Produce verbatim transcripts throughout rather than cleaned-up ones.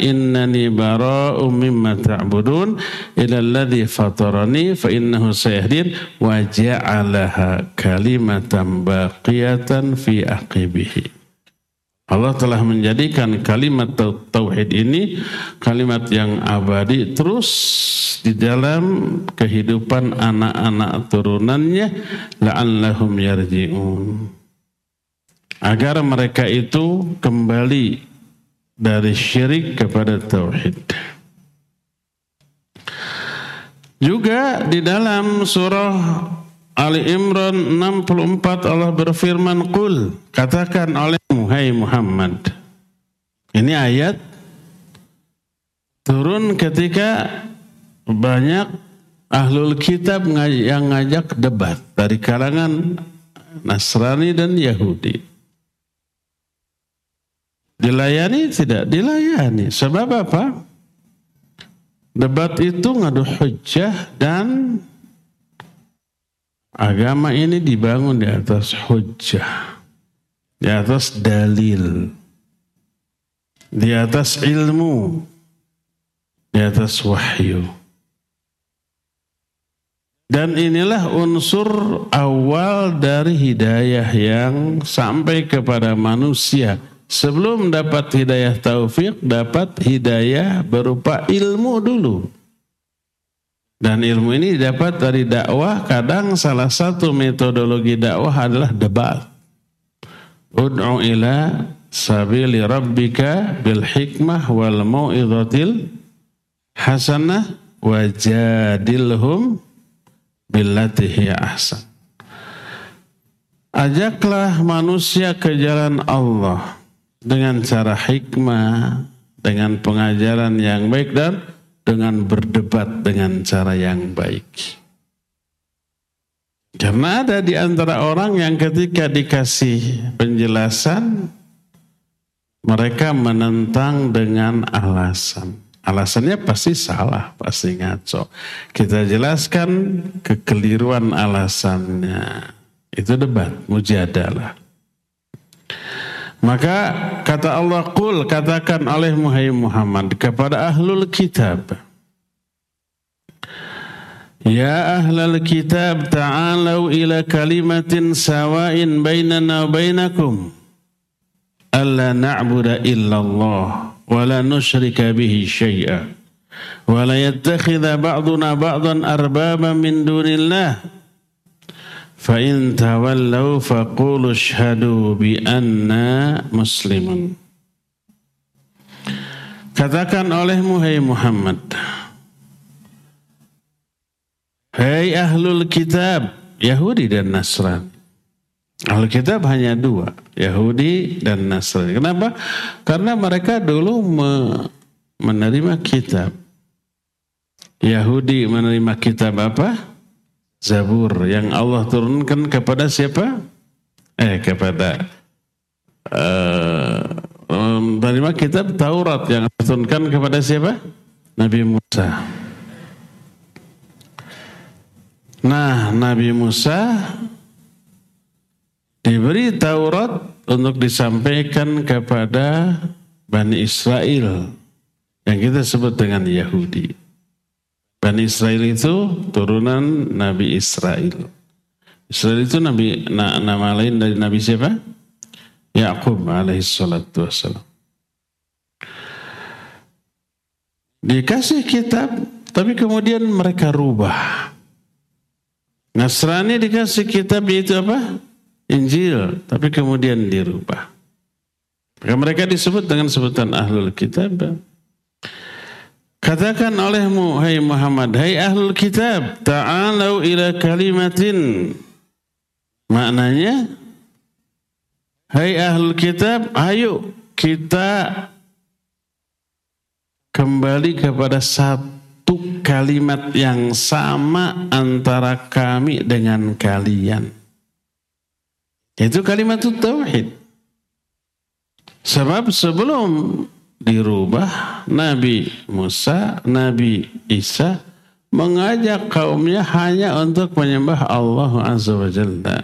innani bara'um mimma ta'budun ila alladhi fatarani fa innahu sayahdin wa ja'alaha kalimatan baqiyatan fi aqibihi. Allah telah menjadikan kalimat tauhid ini kalimat yang abadi terus di dalam kehidupan anak-anak turunannya la'allahum yarji'un, agar mereka itu kembali dari syirik kepada tauhid. Juga di dalam surah Ali Imran enam puluh empat Allah berfirman, "Qul," katakan olehmu hai Muhammad. Ini ayat turun ketika banyak ahlul kitab yang ngajak debat dari kalangan Nasrani dan Yahudi. Dilayani tidak? Dilayani. Sebab apa? Debat itu ngadu hujjah dan agama ini dibangun di atas hujjah, di atas dalil, di atas ilmu, di atas wahyu. Dan inilah unsur awal dari hidayah yang sampai kepada manusia. Sebelum dapat hidayah taufik, dapat hidayah berupa ilmu dulu. Dan ilmu ini didapat dari dakwah. Kadang salah satu metodologi dakwah adalah debat. Ud'u ila sabili rabbika bil hikmah wal mau'izatil hasanah wajadilhum billati hiya ahsan. Ajaklah manusia ke jalan Allah dengan cara hikmah, dengan pengajaran yang baik dan dengan berdebat dengan cara yang baik. Karena ada di antara orang yang ketika dikasih penjelasan, mereka menentang dengan alasan. Alasannya pasti salah, pasti ngaco. Kita jelaskan kekeliruan alasannya. Itu debat, mujadalah. Maka kata Allah, "Qul," katakan oleh Muhammad kepada ahlul kitab, "Ya ahlul kitab, ta'alau ila kalimatin sawa'in bainana wa bainakum alla na'budu illallah wa la nusyrika bihi syai'a wa la yattakhidha ba'duna ba'dan arbaban min dunillah fa in tawallaw faqulu ashhadu bi anna muslimun." Katakan olehmu hai Muhammad, hai ahlul kitab, Yahudi dan Nasrani. Ahlul kitab hanya dua, Yahudi dan Nasrani. Kenapa? Karena mereka dulu me- menerima kitab. Yahudi menerima kitab apa? Zabur yang Allah turunkan kepada siapa? Eh kepada uh, menerima kitab Taurat yang diturunkan kepada siapa? Nabi Musa. Nah, Nabi Musa diberi Taurat untuk disampaikan kepada Bani Israel yang kita sebut dengan Yahudi. Bani Israel itu turunan Nabi Israel. Israel itu nabi, na, nama lain dari Nabi siapa? Ya'qub alaihi salatu wassalam. Dikasih kitab, tapi kemudian mereka rubah. Nasrani dikasih kitab yaitu apa? Injil, tapi kemudian dirubah. Maka mereka disebut dengan sebutan ahlul kitab. Katakan olehmu hai Muhammad, hai ahlul kitab, ta'alau ila kalimatin. Maknanya, hai ahlul kitab, ayo kita kembali kepada satu kalimat yang sama antara kami dengan kalian. Itu kalimat tauhid. Sebab sebelum dirubah, Nabi Musa, Nabi Isa mengajak kaumnya hanya untuk menyembah Allah Azza wa Jalla.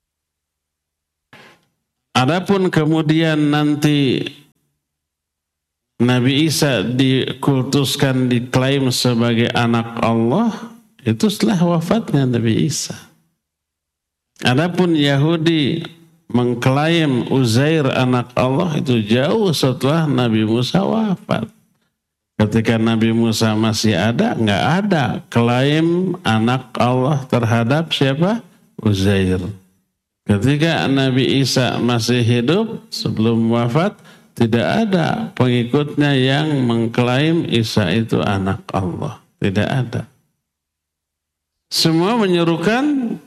Adapun kemudian nanti Nabi Isa dikultuskan, diklaim sebagai anak Allah, itu setelah wafatnya Nabi Isa. Adapun Yahudi mengklaim Uzair anak Allah itu jauh setelah Nabi Musa wafat. Ketika Nabi Musa masih ada, nggak ada klaim anak Allah terhadap siapa? Uzair. Ketika Nabi Isa masih hidup sebelum wafat, tidak ada pengikutnya yang mengklaim Isa itu anak Allah. Tidak ada. Semua menyerukan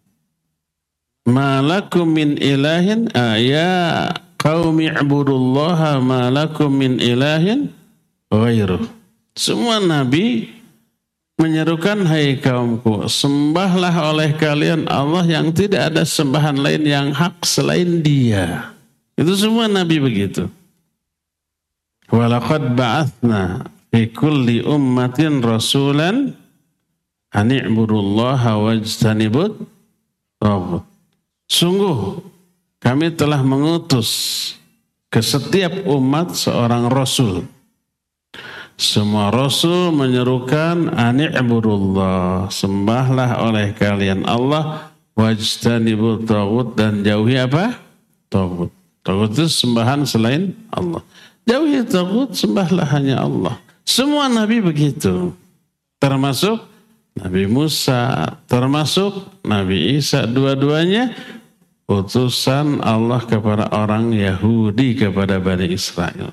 malakum min ilahin, ya qaumi ibudullaha malakum min ilahin ghairuh. Semua nabi menyerukan, hai kaumku, sembahlah oleh kalian Allah yang tidak ada sembahan lain yang hak selain Dia. Itu semua nabi begitu. Walaqad ba'athna fi kulli ummatin rasulan an i'budullaha wajtanibut taghut. Sungguh kami telah mengutus ke setiap umat seorang rasul. Semua rasul menyerukan an i'budullah, sembahlah oleh kalian Allah, wajtanibut taghut, dan jauhi apa? Taghut. Taghut itu sembahan selain Allah. Jauhi taghut, sembahlah hanya Allah. Semua nabi begitu. Termasuk Nabi Musa, termasuk Nabi Isa, dua-duanya utusan Allah kepada orang Yahudi, kepada Bani Israel.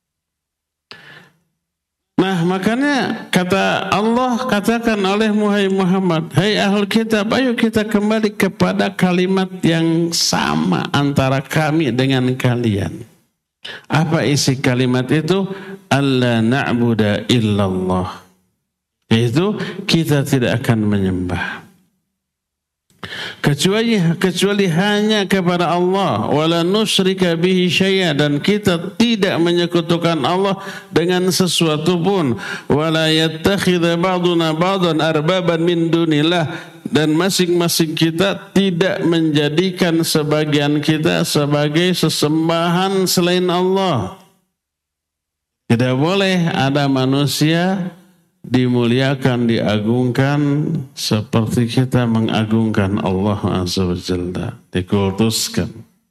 Nah, makanya kata Allah, katakan oleh Muhammad, hai ahlul kitab, ayo kita kembali kepada kalimat yang sama antara kami dengan kalian. Apa isi kalimat itu? Alla na'budu illallah. Yaitu kita tidak akan menyembah kecuali kecuali hanya kepada Allah, wala nusyrika bihi syai'a, dan kita tidak menyekutukan Allah dengan sesuatu pun, wala yattakhidha ba'duna ba'dan arbaban min dunillah, dan masing-masing kita tidak menjadikan sebagian kita sebagai sesembahan selain Allah. Tidak boleh ada manusia dimuliakan, diagungkan seperti kita mengagungkan Allah Azza wa Jalla, dikultuskan.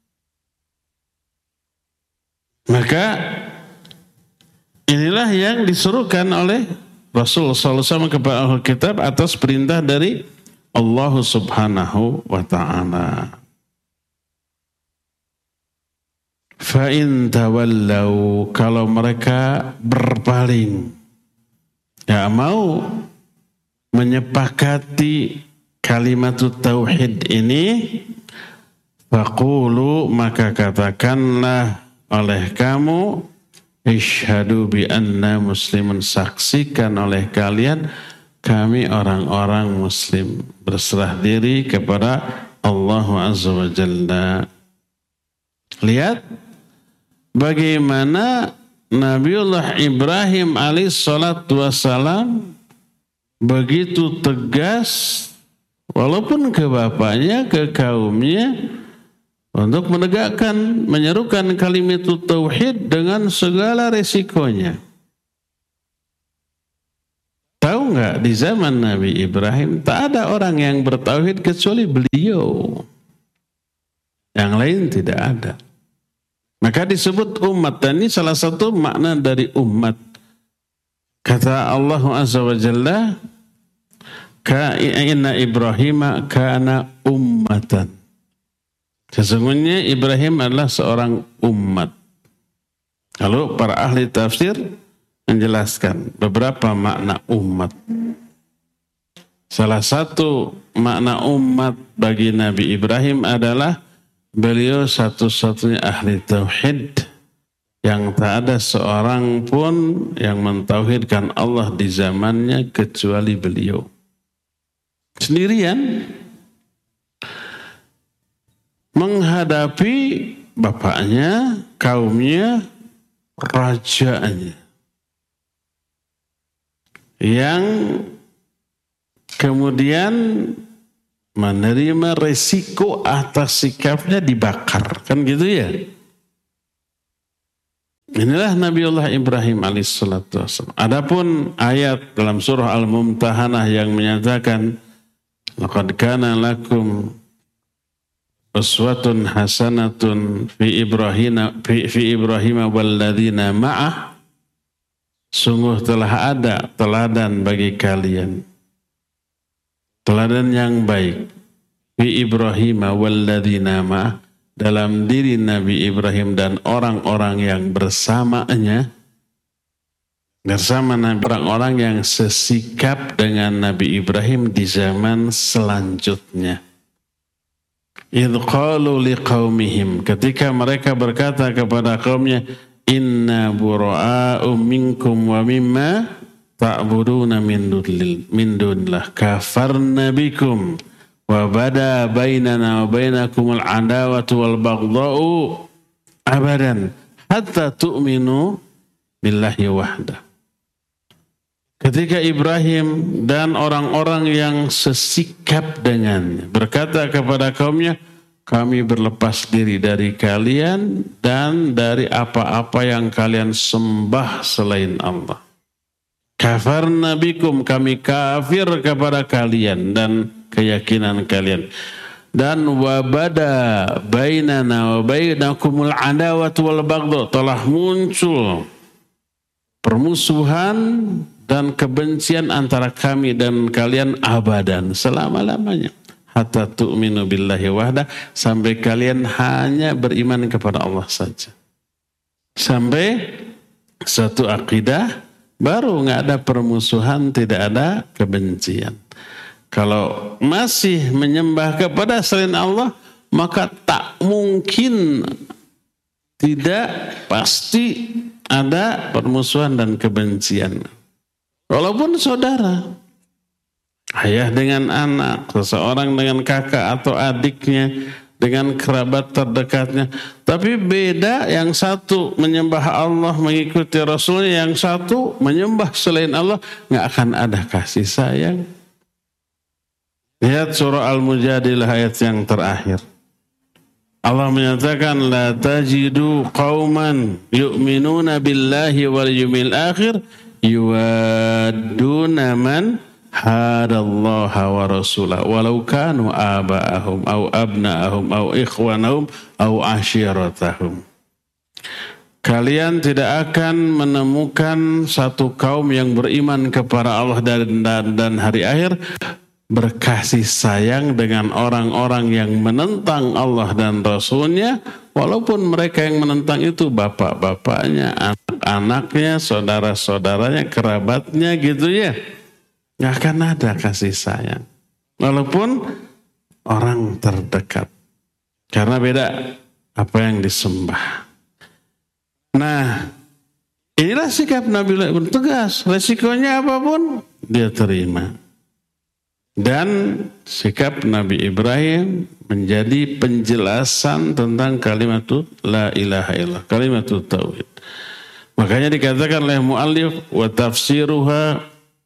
Maka inilah yang disuruhkan oleh Rasul sallallahu alaihi wasallam kepada ahli kitab atas perintah dari Allah Subhanahu wa ta'ala. Fa in tawallau, kalau mereka berpaling, ya mau menyepakati kalimat tauhid ini, faqulu, maka katakanlah oleh kamu, isyhadu bi anna muslimun, saksikan oleh kalian kami orang-orang muslim, berserah diri kepada Allah Azza wa Jalla. Lihat bagaimana Nabiullah Ibrahim alaihissalatu wassalam begitu tegas, walaupun ke bapaknya, ke kaumnya, untuk menegakkan, menyerukan kalimat tauhid dengan segala resikonya. Tahu nggak, di zaman Nabi Ibrahim tak ada orang yang bertauhid kecuali beliau. Yang lain tidak ada. Maka disebut umat, dan ini salah satu makna dari umat. Kata Allah Azza wa Jalla, inna Ibrahim kana ummatan. Sesungguhnya Ibrahim adalah seorang umat. Lalu para ahli tafsir menjelaskan beberapa makna umat. Salah satu makna umat bagi Nabi Ibrahim adalah beliau satu-satunya ahli tauhid yang tak ada seorang pun yang mentauhidkan Allah di zamannya kecuali beliau. Sendirian menghadapi bapaknya, kaumnya, rajanya, yang kemudian menerima resiko atas sikapnya dibakar, kan gitu ya. Inilah Nabiullah Ibrahim alaihissalatu wassalam. Adapun ayat dalam surah Al-Mumtahanah yang menyatakan laqad kana lakum uswatun hasanatun fi Ibrahim fi, fi Ibrahim walladzina ma'ah, sungguh telah ada teladan bagi kalian, teladan yang baik fi Ibrahim walladzina ma'ah, dalam diri Nabi Ibrahim dan orang-orang yang bersamanya, bersama Nabi, orang-orang yang sesikap dengan Nabi Ibrahim di zaman selanjutnya. Idh qalu liqaumihim, ketika mereka berkata kepada kaumnya, inna bura'a'u minkum wa mimma ta'buduna min dunillah kafarna bikum wa bada bainana wa bainakumul adawatu wal baghdha'u abadan hatta tu'minu billahi wahda. Ketika Ibrahim dan orang-orang yang sesikap dengannya berkata kepada kaumnya, kami berlepas diri dari kalian dan dari apa-apa yang kalian sembah selain Allah. Kafarna bikum, kami kafir kepada kalian dan keyakinan kalian. Dan wabada bainana wa bainakumul adawatu wal baghdha, telah muncul permusuhan dan kebencian antara kami dan kalian abadan, selama-lamanya. Hatta tu'minu billahi wahda, sampai kalian hanya beriman kepada Allah saja. Sampai satu akidah, baru nggak ada permusuhan, tidak ada kebencian. Kalau masih menyembah kepada selain Allah, maka tak mungkin, tidak pasti ada permusuhan dan kebencian. Walaupun saudara, ayah dengan anak, seseorang dengan kakak atau adiknya, dengan kerabat terdekatnya. Tapi beda, yang satu menyembah Allah mengikuti Rasulnya, yang satu menyembah selain Allah, nggak akan ada kasih sayang. Lihat surah Al-Mujadilah ayat yang terakhir. Allah menyatakan, la tajidu qauman yu'minuna billahi wal yawmil akhir yuwadduna man hadallaha wa rasulah walau kanu aba'ahum au abna'ahum au ikhwanahum au ashiratahum. Kalian tidak akan menemukan satu kaum yang beriman kepada Allah dan, dan, dan hari akhir berkasih sayang dengan orang-orang yang menentang Allah dan Rasulnya, walaupun mereka yang menentang itu bapak-bapaknya, anak-anaknya, saudara-saudaranya, kerabatnya gitu ya. Nggak akan ada kasih sayang. Walaupun orang terdekat. Karena beda apa yang disembah. Nah, inilah sikap Nabi Ibrahim, tegas. Resikonya apapun, dia terima. Dan sikap Nabi Ibrahim menjadi penjelasan tentang kalimat la ilaha illallah, kalimat tauhid. Makanya dikatakan oleh muallif, wa tafsiruha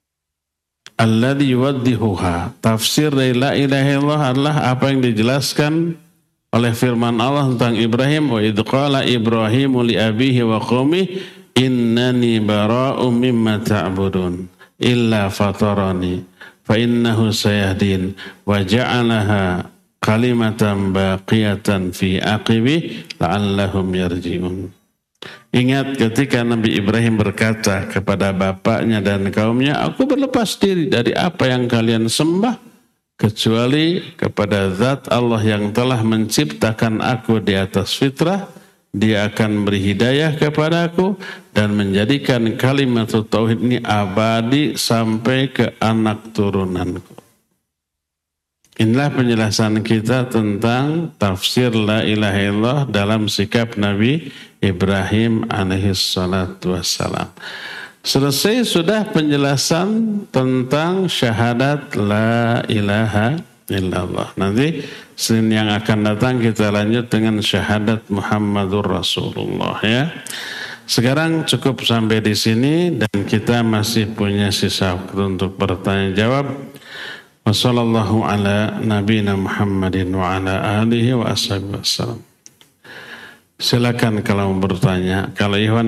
alladhi yuwaddihuha. Tafsir dari la ilaha illallah adalah apa yang dijelaskan oleh firman Allah tentang Ibrahim, wa idh qala Ibrahimu li abihi wa qaumi innani bara'um mimma ta'budun illa fatarani fa innahu sayahdin wa ja'alaha kalimatan baqiyatan fi aqibi la'allahum yarji'un. Ingat ketika Nabi Ibrahim berkata kepada bapaknya dan kaumnya, aku berlepas diri dari apa yang kalian sembah kecuali kepada zat Allah yang telah menciptakan aku di atas fitrah. Dia akan beri hidayah kepadaku dan menjadikan kalimat tauhid ini abadi sampai ke anak turunanku. Inilah penjelasan kita tentang tafsir la ilaha illallah dalam sikap Nabi Ibrahim alaihi salatu wassalam. Selesai sudah penjelasan tentang syahadat la ilaha illallah. Nanti Senin yang akan datang kita lanjut dengan syahadat Muhammadur Rasulullah ya. Sekarang cukup sampai di sini dan kita masih punya sisa waktu untuk bertanya jawab. Wassallallahu ala nabiyina Muhammadin wa ala alihi wa ashabihi wasallam. Silakan kalau mau bertanya. Kalau Ikhwan